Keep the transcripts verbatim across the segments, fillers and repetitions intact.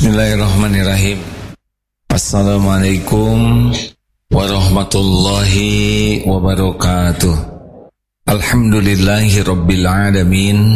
Bismillahirrahmanirrahim. Assalamualaikum warahmatullahi wabarakatuh. Alhamdulillahi rabbil alamin.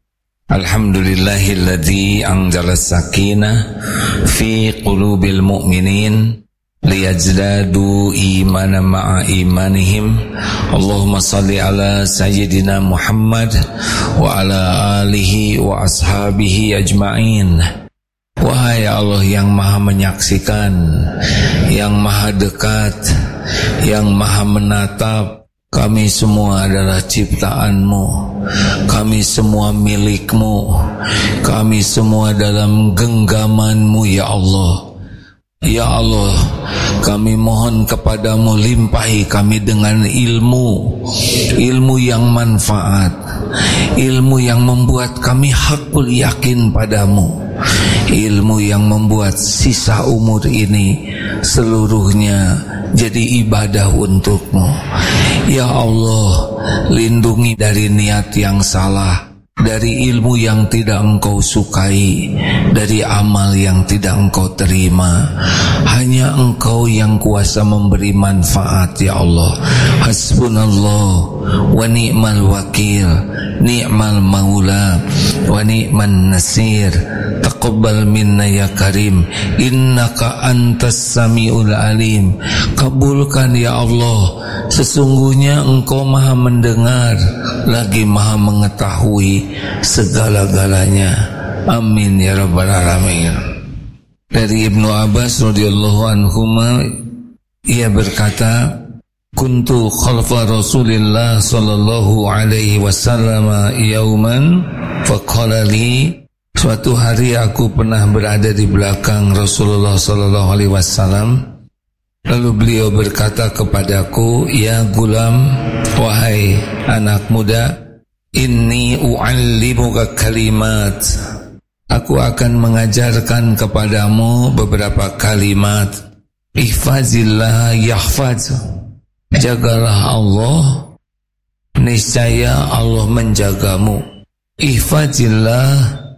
Alhamdulillahilladzi anzala sakinah fi qulubil mu'minin liyazdadu imanan ma'a imanihim. Allahumma salli ala sayyidina Muhammad wa ala alihi wa ashabihi ajma'in. Wahai Allah yang maha menyaksikan, yang maha dekat, yang maha menatap, kami semua adalah ciptaan-Mu, kami semua milik-Mu, kami semua dalam genggaman-Mu ya Allah. Ya Allah, kami mohon kepadamu limpahi kami dengan ilmu, ilmu yang manfaat, ilmu yang membuat kami hakul yakin padamu, ilmu yang membuat sisa umur ini seluruhnya jadi ibadah untukmu. Ya Allah, lindungi dari niat yang salah, dari ilmu yang tidak Engkau sukai, dari amal yang tidak Engkau terima. Hanya Engkau yang kuasa memberi manfaat ya Allah. Hasbunallah wa ni'mal wakil, ni'mal maula wa ni'man nasir. Taqabbal minna ya karim, innaka antas sami'ul alim. Kabulkan ya Allah, sesungguhnya Engkau maha mendengar lagi maha mengetahui segala-galanya. Amin ya rabbal alamin. Dari Ibnu Abbas radhiyallahu anhuma, ia berkata, kuntu khalfa Rasulillah sallallahu alaihi wasallam yauman faqala li, suatu hari aku pernah berada di belakang Rasulullah sallallahu alaihi wasallam, lalu beliau berkata kepadaku, ya gulam, wahai anak muda, inni u'allimuka kalimat, aku akan mengajarkan kepadamu beberapa kalimat. Ihfazillah yahfaz, jagalah Allah, niscaya Allah menjagamu. Ihfazillah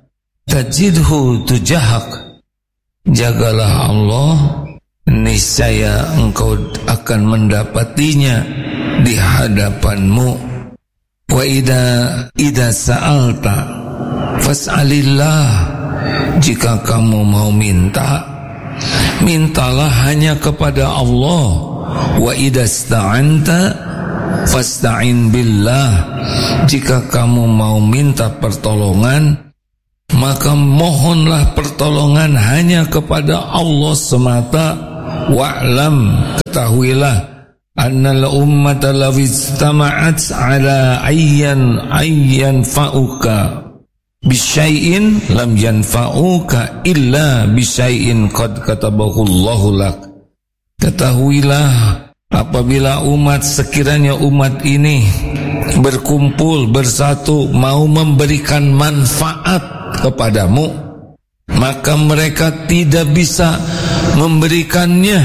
tajidhu tujahak, jagalah Allah, niscaya engkau akan mendapatinya di hadapanmu. Wa idza idza sa'alta fas'alillah, jika kamu mau minta, mintalah hanya kepada Allah. Wa idza sta'anta fasta'in billah, jika kamu mau minta pertolongan, maka mohonlah pertolongan hanya kepada Allah semata. Wa'lam, ketahuilah, annal ummata law istama'at ala ayyan ayyan fa'uka bisyai'in lam yanfa'uka illa bisyai'in qad katabahu Allahu lak. Ketahuilah, apabila umat, sekiranya umat ini berkumpul bersatu mau memberikan manfaat kepadamu, maka mereka tidak bisa memberikannya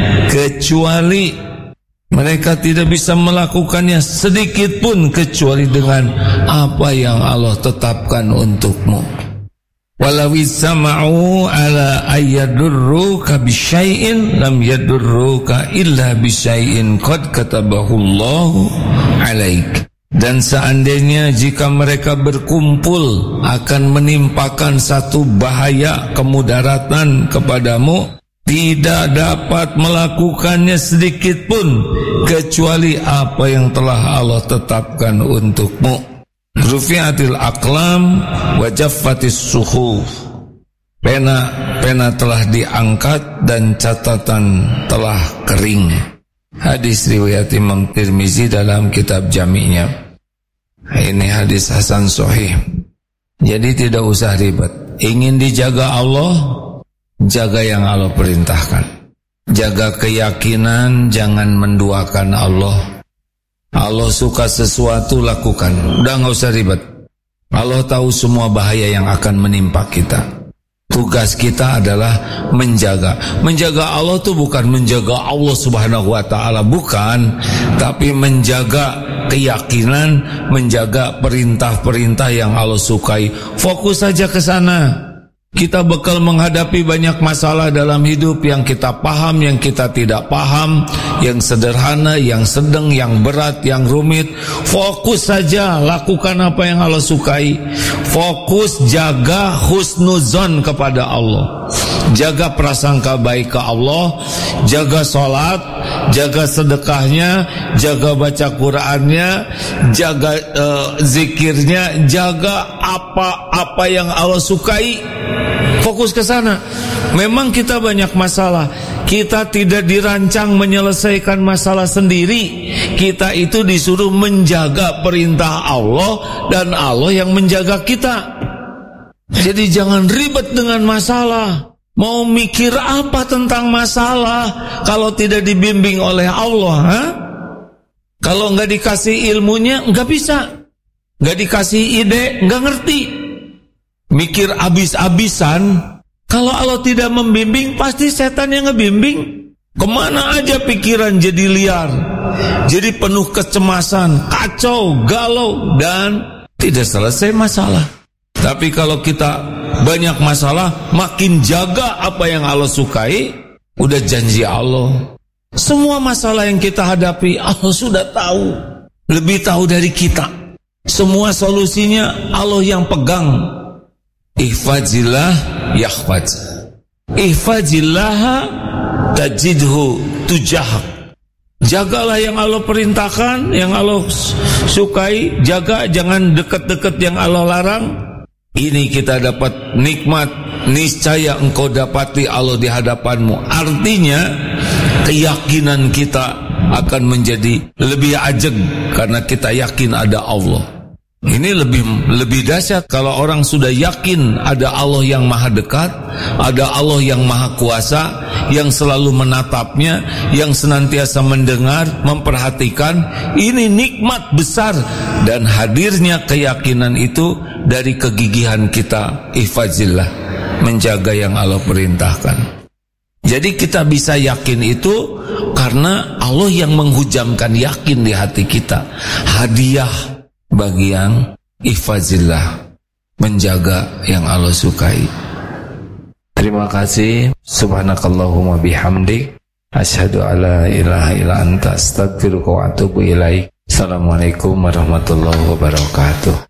kecuali mereka tidak bisa melakukannya sedikit pun kecuali dengan apa yang Allah tetapkan untukmu. Walau sama'u ala ayyadurruka bisyai'in lam yadurruka illa bisyai'in qad katabahu Allahu alaik. Dan seandainya jika mereka berkumpul akan menimpakan satu bahaya kemudaratan kepadamu, tidak dapat melakukannya sedikit pun kecuali apa yang telah Allah tetapkan untukmu. Rufi'atil aqlam wa jaffatis suhuf, pena pena telah diangkat dan catatan telah kering. Hadis riwayat Imam Tirmizi dalam kitab Jami'nya. Ini hadis hasan sahih. Jadi tidak usah ribet. Ingin dijaga Allah, jaga yang Allah perintahkan. Jaga keyakinan, jangan menduakan Allah. Allah suka sesuatu, lakukan. Udah gak usah ribet. Allah tahu semua bahaya yang akan menimpa kita. Tugas kita adalah menjaga. Menjaga Allah itu bukan menjaga Allah subhanahu wa ta'ala, bukan. Tapi menjaga keyakinan, menjaga perintah-perintah yang Allah sukai. Fokus saja ke sana. Kita bakal menghadapi banyak masalah dalam hidup, yang kita paham, yang kita tidak paham, yang sederhana, yang sedang, yang berat, yang rumit. Fokus saja, lakukan apa yang Allah sukai. Fokus, jaga husnuzon kepada Allah, jaga prasangka baik ke Allah, jaga sholat, jaga sedekahnya, jaga baca Qur'annya, jaga uh, zikirnya, jaga apa-apa yang Allah sukai. Fokus ke sana. Memang kita banyak masalah. Kita tidak dirancang menyelesaikan masalah sendiri. Kita itu disuruh menjaga perintah Allah, dan Allah yang menjaga kita. Jadi jangan ribet dengan masalah. Mau mikir apa tentang masalah kalau tidak dibimbing oleh Allah, ha? Kalau nggak dikasih ilmunya nggak bisa, nggak dikasih ide nggak ngerti. Mikir abis-abisan, kalau Allah tidak membimbing, pasti setan yang ngebimbing. Kemana aja pikiran jadi liar, jadi penuh kecemasan, kacau, galau, dan tidak selesai masalah. Tapi kalau kita banyak masalah, makin jaga apa yang Allah sukai, udah janji Allah. Semua masalah yang kita hadapi, Allah sudah tahu, lebih tahu dari kita. Semua solusinya Allah yang pegang. Ihfazillah yahfaz, ihfazillah tajidhu tujahak. Jagalah yang Allah perintahkan, yang Allah sukai, jaga, jangan dekat-dekat yang Allah larang. Ini kita dapat nikmat, niscaya engkau dapati Allah di hadapanmu. Artinya keyakinan kita akan menjadi lebih ajeg karena kita yakin ada Allah. Ini lebih lebih dahsyat kalau orang sudah yakin ada Allah yang maha dekat, ada Allah yang maha kuasa, yang selalu menatapnya, yang senantiasa mendengar, memperhatikan. Ini nikmat besar, dan hadirnya keyakinan itu dari kegigihan kita, ihfazillah, menjaga yang Allah perintahkan. Jadi kita bisa yakin itu karena Allah yang menghujamkan yakin di hati kita. Hadiah bagi yang ihfazillah, menjaga yang Allah sukai. Terima kasih. Subhanakallahumma bihamdik, asyhadu alla ilaha illa anta, astaghfiruka wa atubu ilaik. Assalamualaikum warahmatullahi wabarakatuh.